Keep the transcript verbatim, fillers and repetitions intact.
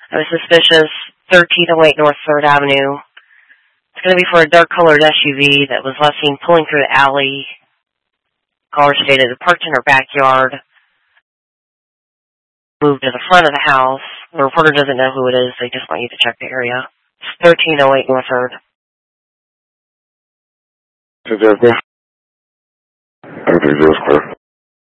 I was suspicious. thirteen oh eight North third Avenue. It's going to be for a dark-colored S U V that was last seen pulling through the alley. Caller stated it parked in her backyard. Moved to the front of the house. The reporter doesn't know who it is. They just want you to check the area. It's thirteen oh eight North third. Is that clear? Everything's clear.